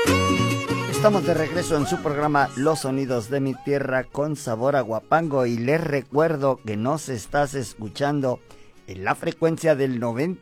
Estamos de regreso en su programa Los Sonidos de mi Tierra con sabor a Huapango y les recuerdo que nos estás escuchando en la frecuencia del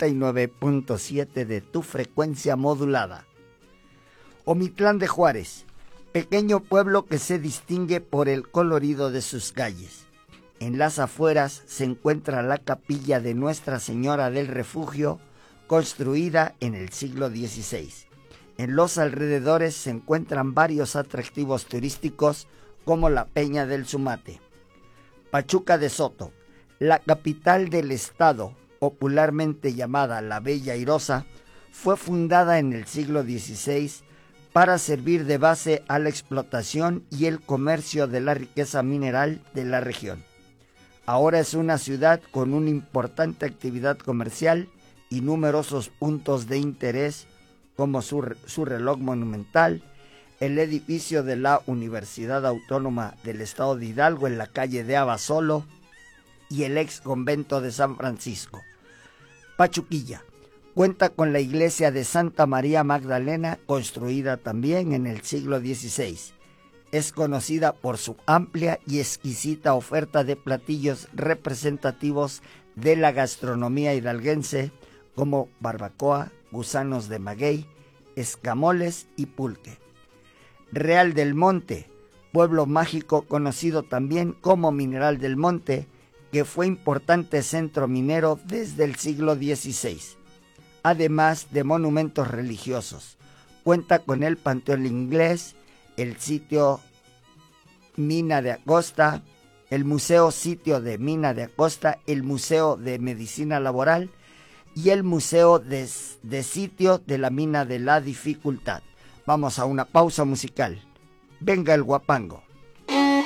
99.7 de tu frecuencia modulada. Omitlán de Juárez, pequeño pueblo que se distingue por el colorido de sus calles. En las afueras se encuentra la capilla de Nuestra Señora del Refugio, construida en el siglo XVI. En los alrededores se encuentran varios atractivos turísticos como la Peña del Sumate. Pachuca de Soto, la capital del estado, popularmente llamada La Bella Airosa, fue fundada en el siglo XVI para servir de base a la explotación y el comercio de la riqueza mineral de la región. Ahora es una ciudad con una importante actividad comercial y numerosos puntos de interés como su reloj monumental, el edificio de la Universidad Autónoma del Estado de Hidalgo en la calle de Abasolo y el ex convento de San Francisco. Pachuquilla cuenta con la iglesia de Santa María Magdalena, construida también en el siglo XVI. Es conocida por su amplia y exquisita oferta de platillos representativos de la gastronomía hidalguense, como barbacoa, gusanos de maguey, escamoles y pulque. Real del Monte, pueblo mágico conocido también como Mineral del Monte, que fue importante centro minero desde el siglo XVI. Además de monumentos religiosos, cuenta con el Panteón Inglés, el sitio Mina de Acosta, el Museo Sitio de Mina de Acosta, el Museo de Medicina Laboral y el Museo de Sitio de la Mina de la Dificultad. Vamos a una pausa musical. Venga el Huapango.